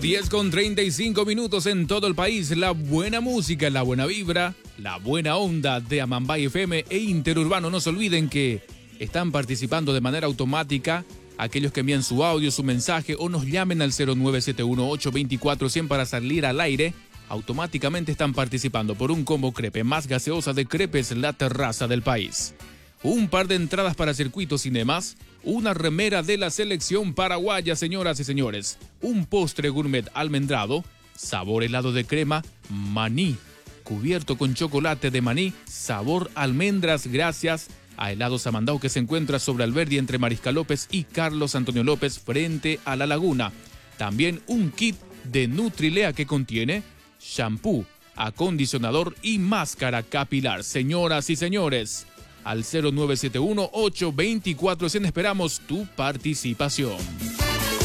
10:35 en todo el país. La buena música, la buena vibra, la buena onda de Amambay FM e Interurbano. No se olviden que están participando de manera automática aquellos que envían su audio, su mensaje o nos llamen al 0971-824-100 para salir al aire. Automáticamente están participando por un combo crepe más gaseosa de Crepes La Terraza del país. Un par de entradas para circuitos Cinemas, una remera de la selección paraguaya, señoras y señores, un postre gourmet almendrado, sabor helado de crema, maní, cubierto con chocolate de maní, sabor almendras, gracias a Helados Amandao, que se encuentra sobre Alberdi entre Mariscal López y Carlos Antonio López frente a la laguna. También un kit de Nutrilea que contiene shampoo, acondicionador y máscara capilar. Señoras y señores, al 0971-824-100 esperamos tu participación.